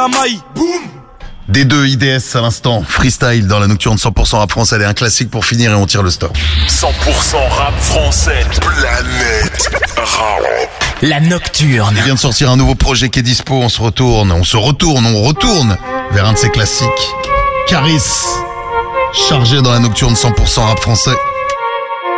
la maille. Boum. Des deux IDS à l'instant, freestyle dans la nocturne 100% rap français, elle est un classique pour finir et on tire le stop. 100% rap français, Planète Rap. La nocturne. Il vient de sortir un nouveau projet qui est dispo, on retourne vers un de ses classiques. Caris, chargé dans la nocturne 100% rap français.